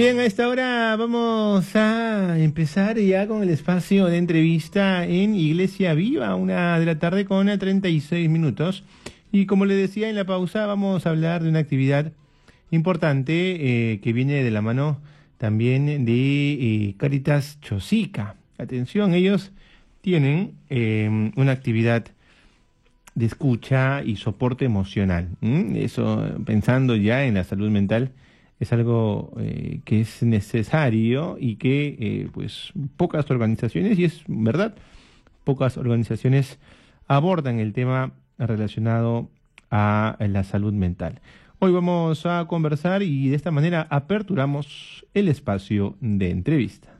Bien, a esta hora vamos a empezar ya con el espacio de entrevista en Iglesia Viva, 1 de la tarde con 36 minutos. Y como le decía en la pausa, vamos a hablar de una actividad importante que viene de la mano también de Cáritas Chosica. Atención, ellos tienen una actividad de escucha y soporte emocional. Eso, pensando ya en la salud mental, es algo que es necesario y que pues pocas organizaciones, y es verdad, pocas organizaciones abordan el tema relacionado a la salud mental. Hoy vamos a conversar y de esta manera aperturamos el espacio de entrevista.